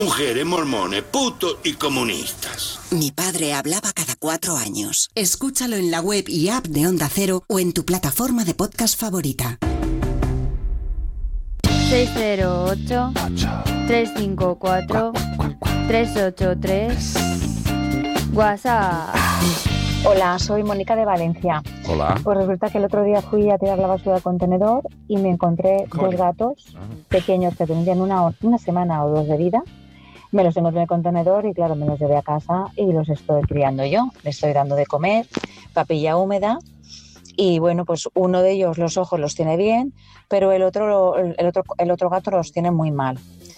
Mujeres, mormones, putos y comunistas. Mi padre hablaba cada 4 años. Escúchalo en la web y app de Onda Cero o en tu plataforma de podcast favorita. 608-354-383 WhatsApp. Hola, soy Mónica de Valencia. Hola. Pues resulta que el otro día fui a tirar la basura al contenedor y me encontré dos gatos pequeños que tendrían una semana o 2 de vida. Me los encontré en el contenedor y claro, me los llevé a casa y los estoy criando yo. Les estoy dando de comer, papilla húmeda y bueno, pues uno de ellos los ojos los tiene bien, pero el otro gato los tiene muy mal.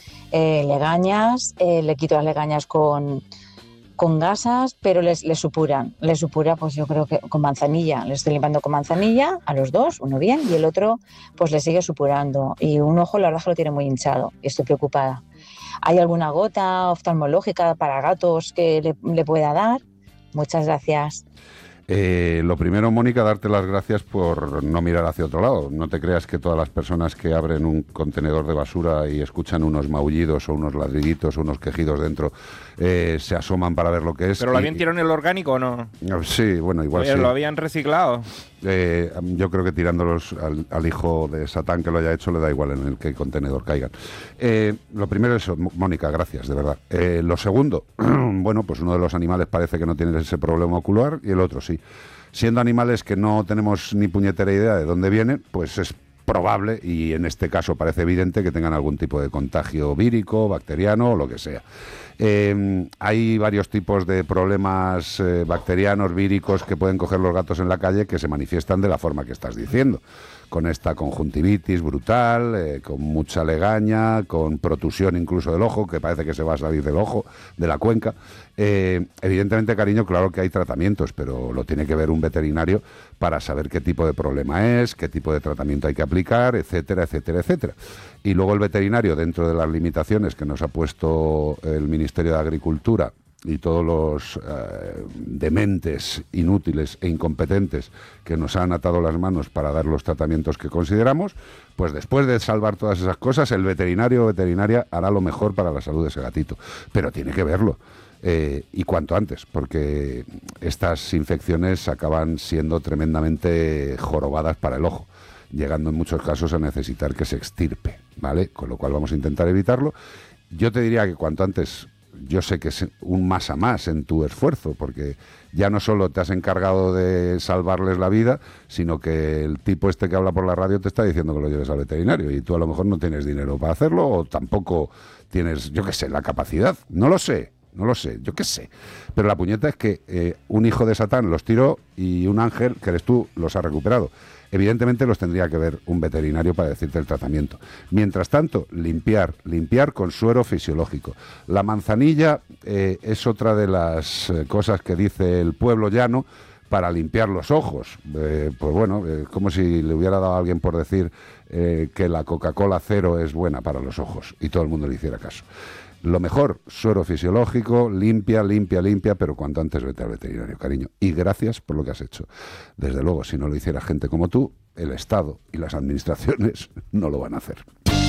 Legañas, le quito las legañas con gasas, pero les supura pues yo creo que con manzanilla. Les estoy limpiando con manzanilla a los dos, uno bien y el otro pues le sigue supurando y un ojo la verdad que lo tiene muy hinchado y estoy preocupada. ¿Hay alguna gota oftalmológica para gatos que le pueda dar? Muchas gracias. Lo primero, Mónica, darte las gracias por no mirar hacia otro lado. No te creas que todas las personas que abren un contenedor de basura y escuchan unos maullidos o unos ladriditos o unos quejidos dentro se asoman para ver lo que es. ¿Pero lo habían tirado en el orgánico o no? Sí, bueno, igual sí. ¿Lo habían reciclado? Yo creo que tirándolos al hijo de Satán que lo haya hecho le da igual en el que contenedor caigan. Lo primero es eso, Mónica, gracias, de verdad. Lo segundo, bueno, pues uno de los animales parece que no tiene ese problema ocular y el otro sí. Siendo animales que no tenemos ni puñetera idea de dónde vienen, pues es probable, y en este caso parece evidente, que tengan algún tipo de contagio vírico, bacteriano o lo que sea. Hay varios tipos de problemas bacterianos, víricos, que pueden coger los gatos en la calle que se manifiestan de la forma que estás diciendo, con esta conjuntivitis brutal, con mucha legaña, con protusión incluso del ojo, que parece que se va a salir del ojo, de la cuenca. Evidentemente, cariño, claro que hay tratamientos, pero lo tiene que ver un veterinario para saber qué tipo de problema es, qué tipo de tratamiento hay que aplicar, etcétera, etcétera, etcétera. Y luego el veterinario, dentro de las limitaciones que nos ha puesto el Ministerio de Agricultura y todos los dementes, inútiles e incompetentes que nos han atado las manos para dar los tratamientos que consideramos, pues después de salvar todas esas cosas, el veterinario o veterinaria hará lo mejor para la salud de ese gatito. Pero tiene que verlo. Y cuanto antes, porque estas infecciones acaban siendo tremendamente jorobadas para el ojo, llegando en muchos casos a necesitar que se extirpe, ¿vale? Con lo cual vamos a intentar evitarlo. Yo te diría que cuanto antes, yo sé que es un más a más en tu esfuerzo, porque ya no solo te has encargado de salvarles la vida, sino que el tipo este que habla por la radio te está diciendo que lo lleves al veterinario y tú a lo mejor no tienes dinero para hacerlo o tampoco tienes, yo qué sé, la capacidad. No lo sé, yo qué sé. Pero la puñeta es que un hijo de Satán los tiró y un ángel, que eres tú, los ha recuperado. Evidentemente los tendría que ver un veterinario para decirte el tratamiento. Mientras tanto, limpiar con suero fisiológico. La manzanilla es otra de las cosas que dice el pueblo llano para limpiar los ojos. Pues bueno, como si le hubiera dado a alguien por decir que la Coca-Cola cero es buena para los ojos y todo el mundo le hiciera caso. Lo mejor, suero fisiológico, limpia, pero cuanto antes vete al veterinario, cariño. Y gracias por lo que has hecho. Desde luego, si no lo hiciera gente como tú, el Estado y las administraciones no lo van a hacer.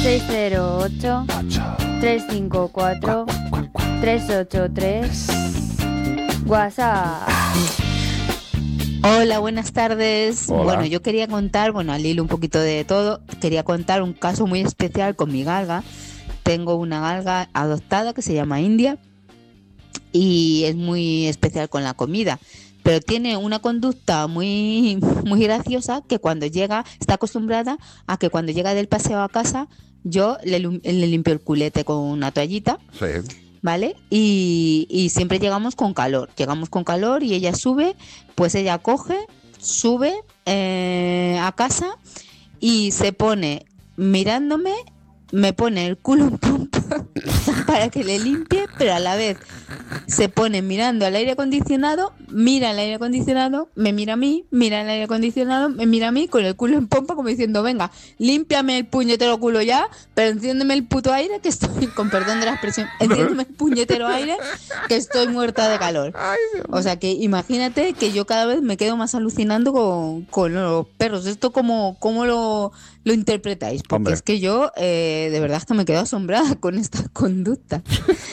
608-354-383 WhatsApp. Hola, buenas tardes. Hola. Bueno, yo quería contar, al hilo un poquito de todo, quería contar un caso muy especial con mi galga. Tengo una galga adoptada que se llama India y es muy especial con la comida, pero tiene una conducta muy, muy graciosa, que cuando llega, está acostumbrada a que cuando llega del paseo a casa, yo le limpio el culete con una toallita. Sí. ¿Vale? Y siempre llegamos con calor y ella sube, pues ella coge, sube a casa y se pone mirándome, me pone el culo en punta para que le limpie, pero a la vez se pone mirando al aire acondicionado, mira el aire acondicionado, me mira a mí, mira el aire acondicionado, me mira a mí con el culo en pompa como diciendo, venga, límpiame el puñetero culo ya, pero enciéndeme el puto aire que estoy, con perdón de la expresión, enciéndeme el puñetero aire que estoy muerta de calor. O sea que imagínate que yo cada vez me quedo más alucinando con los perros. ¿Esto cómo lo interpretáis? Porque Hombre. es que yo de verdad que me quedo asombrada con esta conducta.